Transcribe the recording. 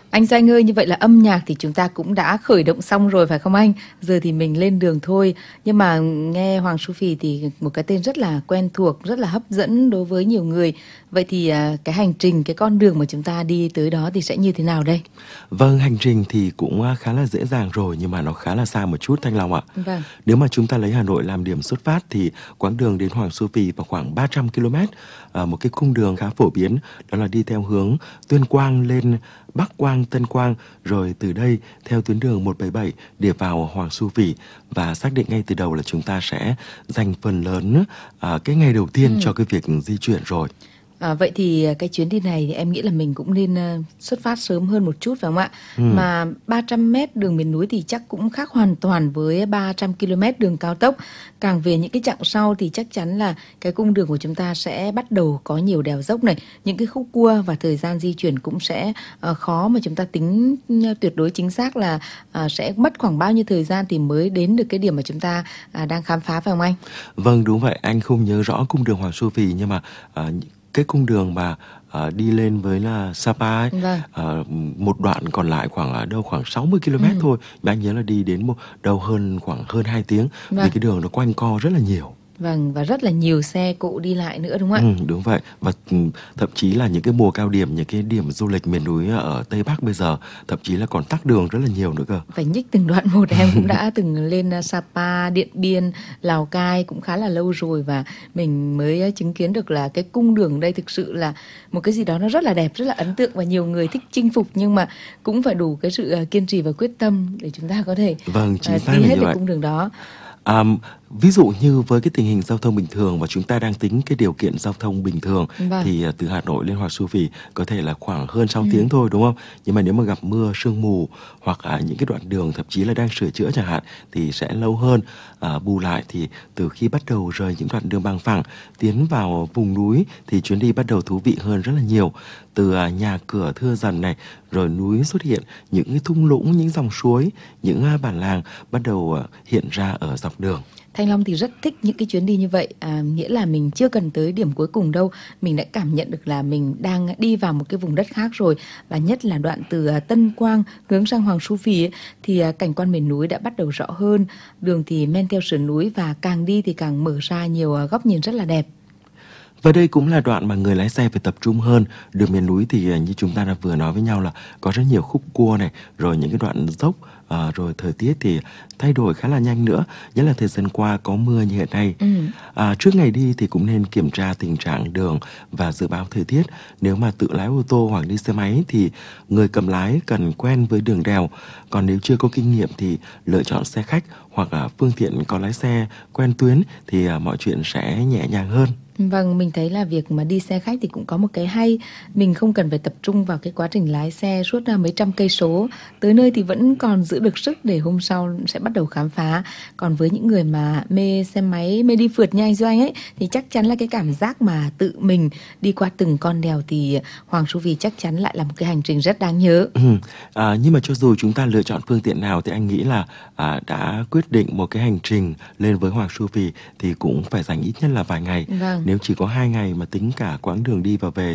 Anh Doanh ơi, như vậy là âm nhạc thì chúng ta cũng đã khởi động xong rồi phải không anh? Giờ thì mình lên đường thôi. Nhưng mà nghe Hoàng Su Phì thì một cái tên rất là quen thuộc, rất là hấp dẫn đối với nhiều người. Vậy thì cái hành trình, cái con đường mà chúng ta đi tới đó thì sẽ như thế nào đây? Vâng, hành trình thì cũng khá là dễ dàng rồi nhưng mà nó khá là xa một chút Thanh Long ạ. Vâng. Nếu mà chúng ta lấy Hà Nội làm điểm xuất phát thì quãng đường đến Hoàng Su Phi vào khoảng 300 km. Một cái cung đường khá phổ biến đó là đi theo hướng Tuyên Quang lên Bắc Quang, Tân Quang, rồi từ đây theo tuyến đường 177 để vào Hoàng Su Phi, và xác định ngay từ đầu là chúng ta sẽ dành phần lớn cái ngày đầu tiên cho cái việc di chuyển rồi. Vậy thì cái chuyến đi này thì em nghĩ là mình cũng nên xuất phát sớm hơn một chút phải không ạ? Ừ. Mà 300 mét đường miền núi thì chắc cũng khác hoàn toàn với 300 km đường cao tốc. Càng về những cái chặng sau thì chắc chắn là cái cung đường của chúng ta sẽ bắt đầu có nhiều đèo dốc này, những cái khúc cua, và thời gian di chuyển cũng sẽ khó mà chúng ta tính tuyệt đối chính xác là sẽ mất khoảng bao nhiêu thời gian thì mới đến được cái điểm mà chúng ta đang khám phá phải không anh? Vâng, đúng vậy, anh không nhớ rõ cung đường Hoàng Su Phi nhưng mà cái cung đường mà đi lên với là Sapa ấy, Vâng. một đoạn còn lại khoảng 60 km thôi, và anh nhớ là đi đến khoảng hơn 2 tiếng, vì Vâng. cái đường nó quanh co rất là nhiều. Vâng, và rất là nhiều xe cộ đi lại nữa đúng không ạ? Đúng vậy. Và thậm chí là những cái mùa cao điểm, những cái điểm du lịch miền núi ở Tây Bắc bây giờ thậm chí là còn tắc đường rất là nhiều nữa cơ. Phải nhích từng đoạn một. Em cũng đã từng lên Sapa, Điện Biên, Lào Cai cũng khá là lâu rồi, và mình mới chứng kiến được là cái cung đường đây thực sự là một cái gì đó nó rất là đẹp, rất là ấn tượng, và nhiều người thích chinh phục, nhưng mà cũng phải đủ cái sự kiên trì và quyết tâm để chúng ta có thể Vâng, chính xác đi là hết như được vậy. cung đường đó. Ví dụ như với cái tình hình giao thông bình thường và chúng ta đang tính cái điều kiện giao thông bình thường, Vâng. thì từ Hà Nội lên Hoàng Su Phi có thể là khoảng hơn 6 tiếng thôi, đúng không? Nhưng mà nếu mà gặp mưa, sương mù hoặc những cái đoạn đường thậm chí là đang sửa chữa chẳng hạn thì sẽ lâu hơn. Bù lại thì từ khi bắt đầu rời những đoạn đường bằng phẳng tiến vào vùng núi thì chuyến đi bắt đầu thú vị hơn rất là nhiều. Từ nhà cửa thưa dần này, rồi núi xuất hiện những cái thung lũng, những dòng suối, những bản làng bắt đầu hiện ra ở dọc đường. Thanh Long thì rất thích những cái chuyến đi như vậy, nghĩa là mình chưa cần tới điểm cuối cùng đâu, mình đã cảm nhận được là mình đang đi vào một cái vùng đất khác rồi. Và nhất là đoạn từ Tân Quang hướng sang Hoàng Su Phi ấy, thì cảnh quan miền núi đã bắt đầu rõ hơn, đường thì men theo sườn núi, và càng đi thì càng mở ra nhiều góc nhìn rất là đẹp. Và đây cũng là đoạn mà người lái xe phải tập trung hơn. Đường miền núi thì như chúng ta đã vừa nói với nhau là có rất nhiều khúc cua này, rồi những cái đoạn dốc, rồi thời tiết thì thay đổi khá là nhanh nữa. Nhất là thời gian qua có mưa như hiện nay. Trước ngày đi thì cũng nên kiểm tra tình trạng đường và dự báo thời tiết. Nếu mà tự lái ô tô hoặc đi xe máy thì người cầm lái cần quen với đường đèo. Còn nếu chưa có kinh nghiệm thì lựa chọn xe khách hoặc phương tiện có lái xe quen tuyến thì mọi chuyện sẽ nhẹ nhàng hơn. Vâng, mình thấy là việc mà đi xe khách thì cũng có một cái hay, mình không cần phải tập trung vào cái quá trình lái xe suốt mấy trăm cây số, tới nơi thì vẫn còn giữ được sức để hôm sau sẽ bắt đầu khám phá. Còn với những người mà mê xe máy, mê đi phượt như anh Doanh ấy, thì chắc chắn là cái cảm giác mà tự mình đi qua từng con đèo thì Hoàng Su Phi chắc chắn lại là một cái hành trình rất đáng nhớ. Nhưng mà cho dù chúng ta lựa chọn phương tiện nào thì anh nghĩ là đã quyết định một cái hành trình lên với Hoàng Su Phi thì cũng phải dành ít nhất là vài ngày. Vâng. Nếu chỉ có 2 ngày mà tính cả quãng đường đi và về